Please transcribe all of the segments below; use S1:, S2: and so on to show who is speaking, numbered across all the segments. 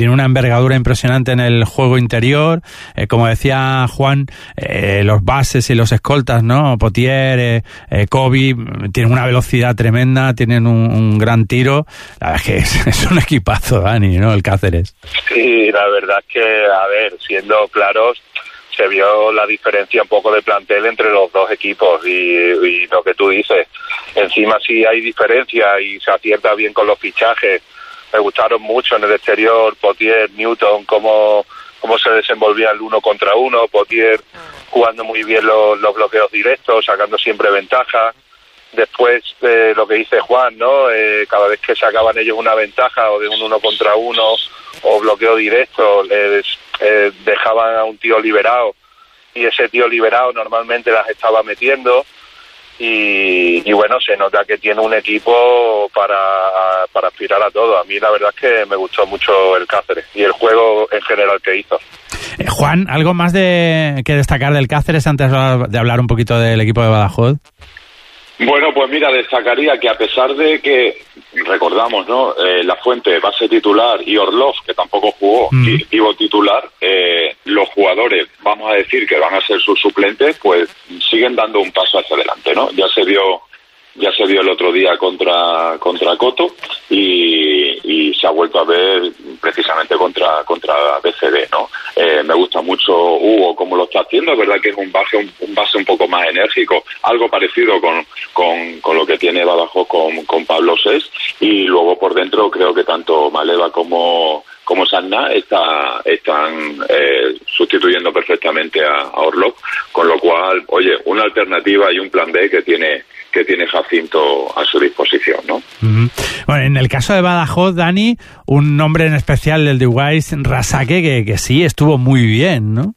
S1: tiene una envergadura impresionante en el juego interior. Como decía Juan, los bases y los escoltas, ¿no? Potier, Kobe, tienen una velocidad tremenda, tienen un gran tiro. La verdad es que es un equipazo, Dani, ¿no? El Cáceres.
S2: Sí, la verdad es que, a ver, siendo claros, se vio la diferencia un poco de plantel entre los dos equipos y lo que tú dices. Encima sí hay diferencia y se acierta bien con los fichajes. Me gustaron mucho en el exterior Potier, Newton, cómo se desenvolvía el 1 contra 1, Potier jugando muy bien los bloqueos directos, sacando siempre ventaja. Después lo que dice Juan, ¿no? Cada vez que sacaban ellos una ventaja o de un 1 contra 1 o bloqueo directo, dejaban a un tío liberado y ese tío liberado normalmente las estaba metiendo y bueno, se nota que tiene un equipo para aspirar a todo. A mí la verdad es que me gustó mucho el Cáceres y el juego en general que hizo.
S1: Juan, ¿algo más que destacar del Cáceres antes de hablar un poquito del equipo de Badajoz?
S3: Bueno, pues mira, destacaría que a pesar de que, recordamos, ¿no? La Fuente, base titular, y Orlov, que tampoco jugó, pívot titular, los jugadores, vamos a decir que van a ser sus suplentes, pues siguen dando un paso hacia adelante, ¿no? Ya se vio el otro día contra Coto y se ha vuelto a ver precisamente contra BCD, ¿no? Me gusta mucho Hugo cómo lo está haciendo. Es verdad que es un base un poco más enérgico, algo parecido con lo que tiene Badajoz con Pablo Sés, y luego por dentro creo que tanto Maleva como Sanna están sustituyendo perfectamente a Orlov, con lo cual, oye, una alternativa y un plan B que tiene Jacinto a su disposición, ¿no?
S1: Uh-huh. Bueno, en el caso de Badajoz, Dani, un nombre en especial, el de Weiss Rasake, que sí estuvo muy bien, ¿no?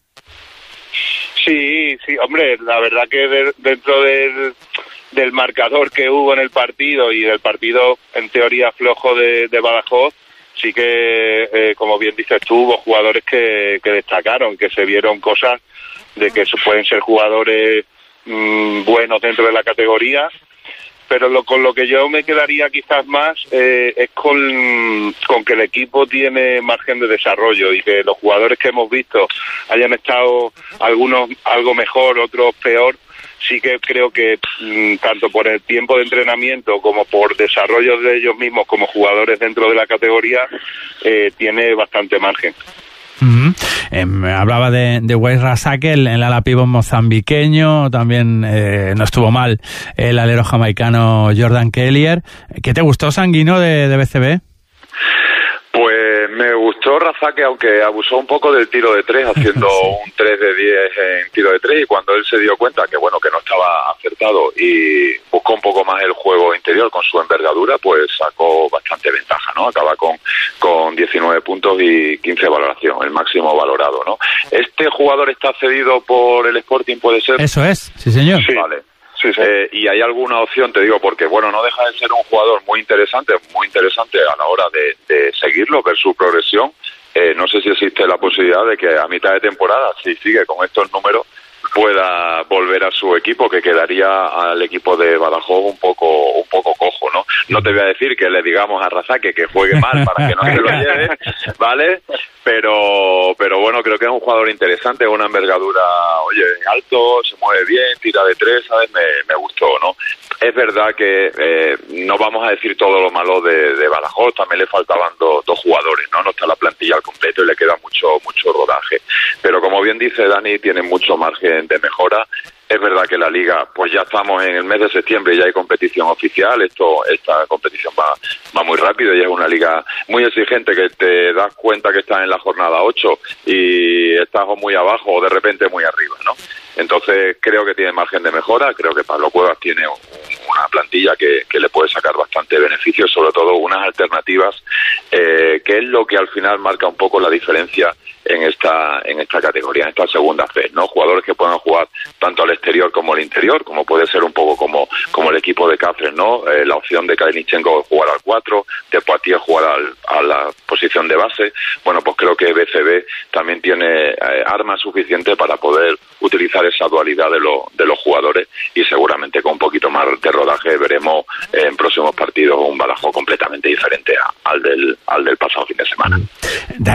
S2: Sí, hombre, la verdad que dentro del marcador que hubo en el partido y del partido en teoría flojo de Badajoz, sí que, como bien dices tú, hubo jugadores que destacaron, que se vieron cosas de que pueden ser jugadores buenos dentro de la categoría, pero con lo que yo me quedaría quizás más es con que el equipo tiene margen de desarrollo y que los jugadores que hemos visto hayan estado algunos algo mejor, otros peor. Sí que creo que tanto por el tiempo de entrenamiento como por desarrollo de ellos mismos como jugadores dentro de la categoría tiene bastante margen.
S1: Hablaba de Weiss Rasake, el ala pívot mozambiqueño, también no estuvo mal el alero jamaicano Jordan Kellier. ¿Qué te gustó, Sanguino, de BCB?
S3: Pues me gustó Rasake, aunque abusó un poco del tiro de 3, haciendo un 3 de 10 en tiro de 3, y cuando él se dio cuenta que bueno, que no estaba acertado y buscó un poco más el juego interior con su envergadura, pues sacó bastante ventaja, ¿no? Acaba con 19 puntos y 15 valoración, el máximo valorado, ¿no? ¿Este jugador está cedido por el Sporting, puede ser?
S1: Eso es, sí señor.
S3: Sí. Vale. Sí. ¿Y hay alguna opción? Te digo, porque bueno, no deja de ser un jugador muy interesante a la hora de seguirlo, ver su progresión. No sé si existe la posibilidad de que a mitad de temporada, si sigue con estos números, pueda volver a su equipo, que quedaría al equipo de Badajoz un poco cojo, ¿no? No te voy a decir que le digamos a Rasake que juegue mal para que no se lo lleve, ¿vale? Pero bueno, creo que es un jugador interesante, una envergadura, oye, alto, se mueve bien, tira de 3, ¿sabes? Me gustó, ¿no? Es verdad que no vamos a decir todo lo malo de Badajoz, también le faltaban dos jugadores, ¿no? No está la plantilla al completo y le queda mucho rodaje. Pero como bien dice Dani, tiene mucho margen de mejora. Es verdad que la Liga, pues ya estamos en el mes de septiembre y ya hay competición oficial. Esta competición va muy rápido y es una liga muy exigente, que te das cuenta que estás en la jornada 8 y estás o muy abajo o de repente muy arriba, ¿no? Entonces creo que tiene margen de mejora. Creo que Pablo Cuevas tiene una plantilla que le puede sacar bastante beneficio, sobre todo unas alternativas, que es lo que al final marca un poco la diferencia en esta categoría, en esta segunda fase, ¿no? Jugadores que puedan jugar tanto al exterior como al interior, como puede ser un poco como el equipo de Cáceres, ¿no? La opción de Kalinichenko jugar al 4, de Poitier jugar a la posición de base. Bueno, pues creo que BCB también tiene armas suficientes para poder utilizar esa dualidad de los jugadores, y seguramente con un poquito más de rodaje veremos en próximos partidos un Badajoz completamente diferente al del pasado fin de semana.